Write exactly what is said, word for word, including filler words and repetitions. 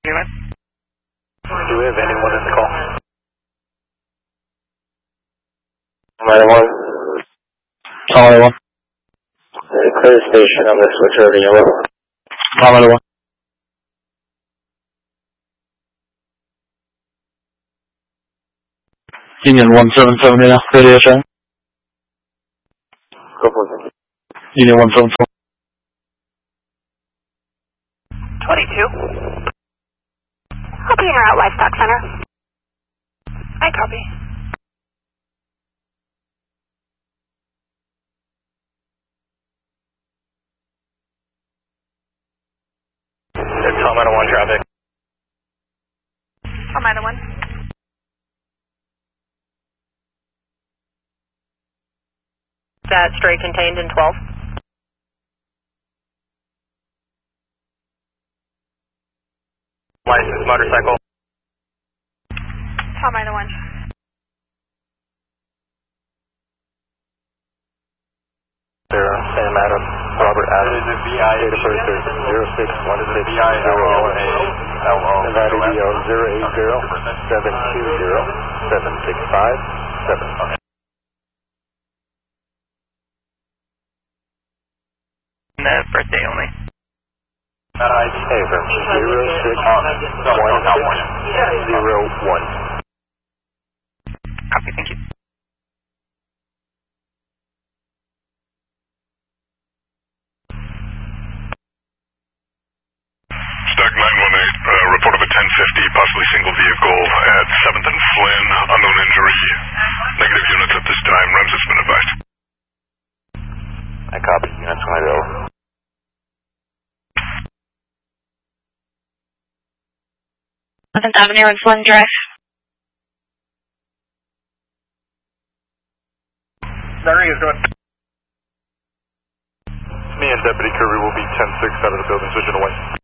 Do we have anyone in the call? Anyone? Anyone? Clear the station on the switch over to yellow. Anyone? Union one seven seven, yeah, radio check. Go for it. Union one seven seven. twenty-two. I'll be in or out Livestock Center. I copy. It's Tom Idle one traffic. Tom Idle one. Is that stray contained in twelve? License motorcycle. Tom Idle one. Zero, Sam Adams, Robert Adams. Date of birth is zero six one six zero one. Nevada D O zero eight zero seven two zero seven six five seven. No, birthday only. Hey, from zero six one six zero one. Copy, thank you. Stack nine one eight, uh, report of a ten fifty, possibly single vehicle at seventh and Flynn, unknown injury. Negative units at this time, R E M S has been advised. I copy, units one zero. seventh Avenue and Flynn Drive. Rodriguez, go ahead. Me and Deputy Kirby will be ten six out of the building, switching away.